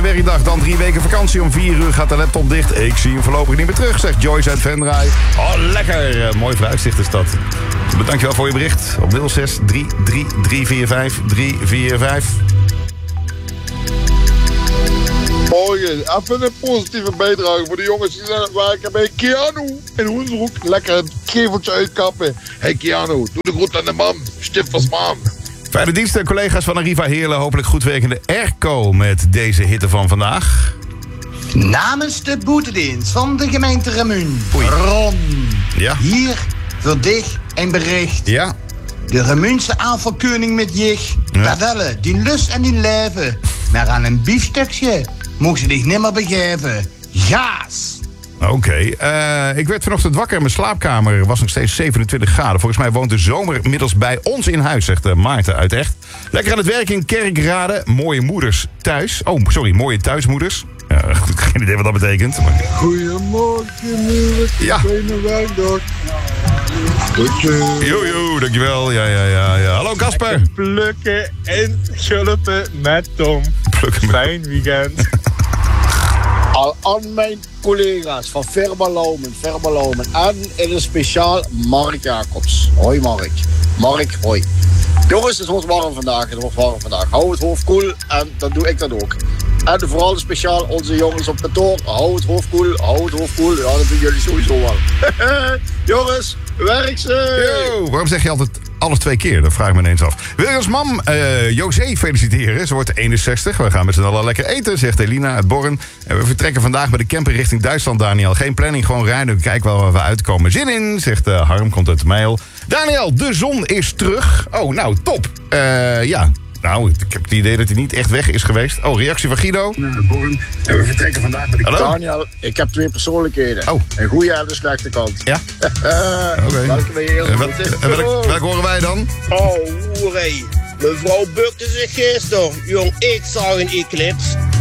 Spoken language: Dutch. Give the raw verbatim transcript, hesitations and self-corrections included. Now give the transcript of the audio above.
werkdag, dan drie weken vakantie. Om vier uur gaat de laptop dicht. Ik zie hem voorlopig niet meer terug, zegt Joyce uit Venray. Oh, lekker. Uh, mooi vooruitzicht is dat. Dankjewel voor je bericht. Op nul zes drie drie drie vier vijf drie vier vijf. Morgen, even een positieve bijdrage voor de jongens die zijn aan het werken bij Keanu in Hoensbroek. Lekker het keveltje uitkappen. Hey Keanu, doe de groet aan de man. Stippers man. Fijne diensten, collega's van Arriva Heerlen. Hopelijk goed werkende airco met deze hitte van vandaag. Namens de boetedienst van de gemeente Remun. Oei. Ron. Ja. Hier voor dich een bericht. Ja. De Remunse aanvalkoning met jich. Ja. Padellen, die lust en die leven. Maar aan een biefstukje mocht ze dich nimmer begeven. Gaas. Oké, okay. uh, ik werd vanochtend wakker in mijn slaapkamer. Was nog steeds zevenentwintig graden. Volgens mij woont de zomer inmiddels bij ons in huis, zegt uh, Maarten uit Echt. Lekker aan het werk in Kerkrade. Mooie moeders thuis. Oh, sorry, mooie thuismoeders. Ja, geen idee wat dat betekent. Maar... Goedemorgen, moeder. Ja. Fijne werkdag. Yo, yo, dankjewel. Ja, ja, ja, ja. Hallo, Kasper. Plukken en schulpen met Tom. Plukken met... Fijn weekend. Al aan mijn collega's van Firma Laumen, Firma Laumen en in een speciaal Mark Jacobs. Hoi Mark. Mark, hoi. Jongens, het wordt warm vandaag, het wordt warm vandaag. Hou het hoofd koel en dan doe ik dat ook. En vooral speciaal onze jongens op kantoor. Hou het hoofd koel, hou het hoofd koel. Ja, dat doen jullie sowieso wel. Jongens, werk ze! Yo, waarom zeg je altijd alles twee keer? Dat vraag ik me ineens af. Wil je als mam uh, José feliciteren? Ze wordt eenenzestig. We gaan met z'n allen lekker eten, zegt Elina uit Borren. En we vertrekken vandaag met de camper richting Duitsland, Daniel. Geen planning, gewoon rijden. Kijk wel waar we uitkomen. Zin in, zegt uh, Harm, komt uit de mail. Daniel, de zon is terug. Oh, nou, top. Uh, ja. Nou, ik heb het idee dat hij niet echt weg is geweest. Oh, reactie van Guido. Borren. En we vertrekken vandaag met de Hallo? Daniel, ik heb twee persoonlijkheden. Oh. Een goede en de slechte kant. Ja? uh, Oké. Welke wil je eerst En welk, en welk, welk horen wij dan? Oh, hoeré. Mevrouw bukte zich gisteren. Jong, ik zag een eclipse.